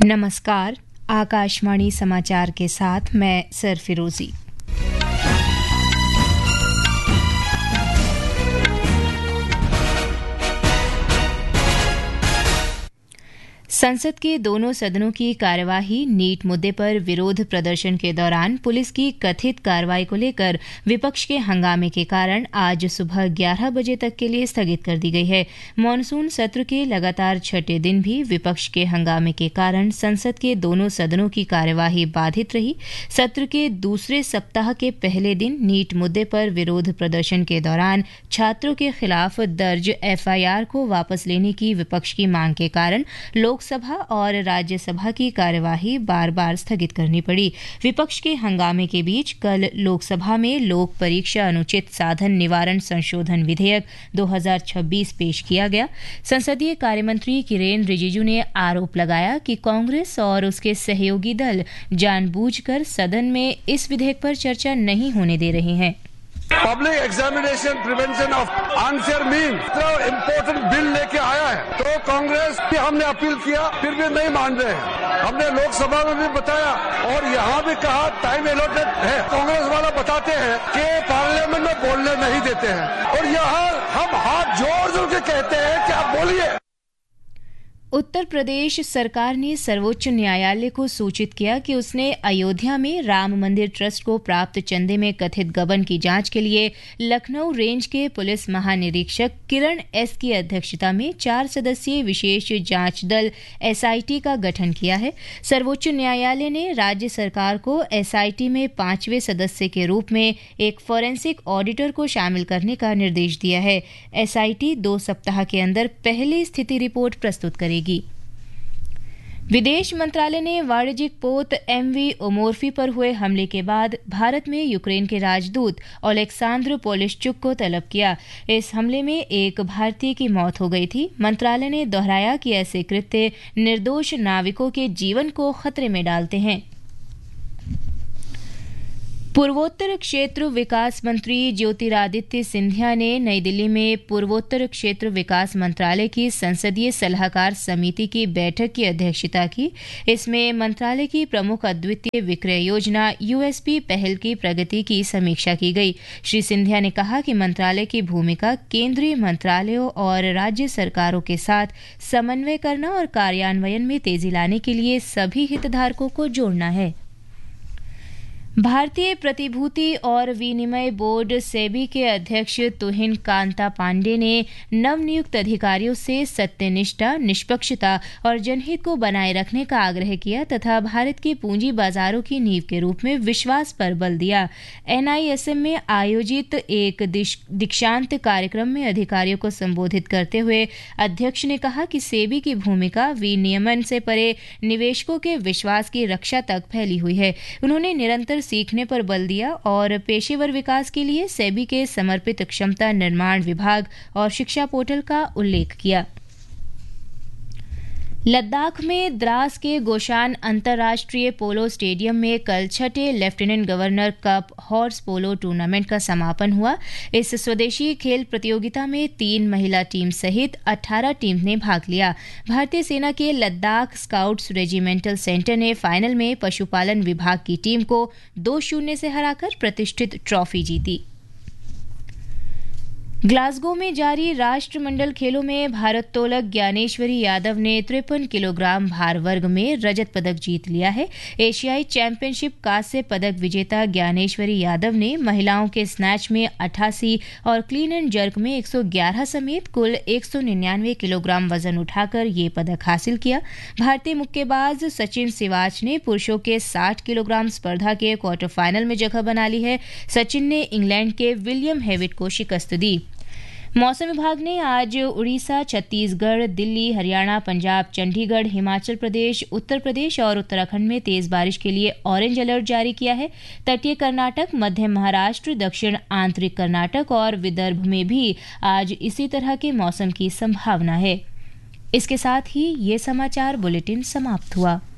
नमस्कार, आकाशवाणी समाचार के साथ मैं सरफिरोजी। संसद के दोनों सदनों की कार्यवाही नीट मुद्दे पर विरोध प्रदर्शन के दौरान पुलिस की कथित कार्रवाई को लेकर विपक्ष के हंगामे के कारण आज सुबह 11 बजे तक के लिए स्थगित कर दी गई है। मॉनसून सत्र के लगातार छठे दिन भी विपक्ष के हंगामे के कारण संसद के दोनों सदनों की कार्यवाही बाधित रही। सत्र के दूसरे सप्ताह के पहले दिन नीट मुद्दे पर विरोध प्रदर्शन के दौरान छात्रों के खिलाफ दर्ज एफआईआर को वापस लेने की विपक्ष की मांग के कारण लोकसभा और राज्यसभा की कार्यवाही बार बार स्थगित करनी पड़ी। विपक्ष के हंगामे के बीच कल लोकसभा में लोक परीक्षा अनुचित साधन निवारण संशोधन विधेयक 2026 पेश किया गया। संसदीय कार्यमंत्री किरेन रिजिजू ने आरोप लगाया कि कांग्रेस और उसके सहयोगी दल जानबूझकर सदन में इस विधेयक पर चर्चा नहीं होने दे रहे हैं। Public examination prevention of unfair mean इतना इम्पोर्टेंट बिल लेके आया है तो कांग्रेस की हमने अपील किया, फिर भी नहीं मान रहे हैं। हमने लोकसभा में भी बताया और यहाँ भी कहा टाइम अलॉटेड है। कांग्रेस वाला बताते हैं कि पार्लियामेंट में बोलने नहीं देते हैं और यहाँ हम हाथ जोड़ जोड़ के कहते हैं कि आप बोलिए। उत्तर प्रदेश सरकार ने सर्वोच्च न्यायालय को सूचित किया कि उसने अयोध्या में राम मंदिर ट्रस्ट को प्राप्त चंदे में कथित गबन की जांच के लिए लखनऊ रेंज के पुलिस महानिरीक्षक किरण एस की अध्यक्षता में 4 सदस्यीय विशेष जांच दल एसआईटी का गठन किया है। सर्वोच्च न्यायालय ने राज्य सरकार को एसआईटी में 5वें सदस्य के रूप में एक फॉरेंसिक ऑडिटर को शामिल करने का निर्देश दिया है। एसआईटी 2 सप्ताह के अंदर पहली स्थिति रिपोर्ट प्रस्तुत करेगी। विदेश मंत्रालय ने वाणिज्यिक पोत एमवी ओमोर्फी पर हुए हमले के बाद भारत में यूक्रेन के राजदूत ओलेक्सांद्र पोलिश्चुक को तलब किया। इस हमले में एक भारतीय की मौत हो गई थी। मंत्रालय ने दोहराया कि ऐसे कृत्य निर्दोष नाविकों के जीवन को खतरे में डालते हैं। पूर्वोत्तर क्षेत्र विकास मंत्री ज्योतिरादित्य सिंधिया ने नई दिल्ली में पूर्वोत्तर क्षेत्र विकास मंत्रालय की संसदीय सलाहकार समिति की बैठक की अध्यक्षता की। इसमें मंत्रालय की प्रमुख अद्वितीय विक्रय योजना यूएसपी पहल की प्रगति की समीक्षा की गई। श्री सिंधिया ने कहा कि मंत्रालय की भूमिका केंद्रीय मंत्रालयों और राज्य सरकारों के साथ समन्वय करना और कार्यान्वयन में तेजी लाने के लिए सभी हितधारकों को जोड़ना है। भारतीय प्रतिभूति और विनिमय बोर्ड सेबी के अध्यक्ष तुहिन कांता पांडे ने नवनियुक्त अधिकारियों से सत्यनिष्ठा, निष्पक्षता और जनहित को बनाए रखने का आग्रह किया तथा भारत के पूंजी बाजारों की नींव के रूप में विश्वास पर बल दिया। एनआईएसएम में आयोजित एक दीक्षांत कार्यक्रम में अधिकारियों को संबोधित करते हुए अध्यक्ष ने कहा कि सेबी की भूमिका विनियमन से परे निवेशकों के विश्वास की रक्षा तक फैली हुई है। उन्होंने निरंतर सीखने पर बल दिया और पेशेवर विकास के लिए सेबी के समर्पित क्षमता निर्माण विभाग और शिक्षा पोर्टल का उल्लेख किया। लद्दाख में द्रास के गोशान अंतर्राष्ट्रीय पोलो स्टेडियम में कल छठे lieutenant governor cup horse polo tournament का समापन हुआ। इस स्वदेशी खेल प्रतियोगिता में 3 महिला टीम सहित 18 टीम ने भाग लिया। भारतीय सेना के लद्दाख स्काउट्स रेजिमेंटल सेंटर ने फाइनल में पशुपालन विभाग की टीम को 2-0 से हराकर प्रतिष्ठित ट्रॉफी जीती। ग्लासगो में जारी राष्ट्रमंडल खेलों में भारोत्तोलक ज्ञानेश्वरी यादव ने 53 किलोग्राम भार वर्ग में रजत पदक जीत लिया है। एशियाई चैंपियनशिप कांस्य पदक विजेता ज्ञानेश्वरी यादव ने महिलाओं के स्नैच में 88 और क्लीन एंड जर्क में 111 समेत कुल 199 किलोग्राम वजन उठाकर ये पदक हासिल किया। भारतीय मुक्केबाज सचिन सिवाच ने पुरुषों के 60 किलोग्राम स्पर्धा के क्वार्टर फाइनल में जगह बना ली है। सचिन ने इंग्लैंड के विलियम हेविट को शिकस्त दी। मौसम विभाग ने आज उड़ीसा, छत्तीसगढ़, दिल्ली, हरियाणा, पंजाब, चंडीगढ़, हिमाचल प्रदेश, उत्तर प्रदेश और उत्तराखंड में तेज बारिश के लिए ऑरेंज अलर्ट जारी किया है। तटीय कर्नाटक, मध्य महाराष्ट्र, दक्षिण आंतरिक कर्नाटक और विदर्भ में भी आज इसी तरह के मौसम की संभावना है। इसके साथ ही ये समाचार बुलेटिन समाप्त हुआ।